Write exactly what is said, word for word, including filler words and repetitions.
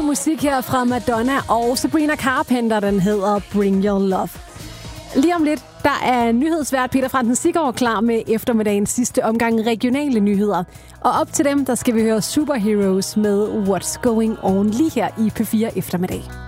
musik her fra Madonna og Sabrina Carpenter, den hedder Bring Your Love. Lige om lidt, der er nyhedsvært Peter Frandsen Siggaard klar med eftermiddagens sidste omgang regionale nyheder. Og op til dem, der skal vi høre Superheroes med What's Going On lige her i P fire eftermiddag.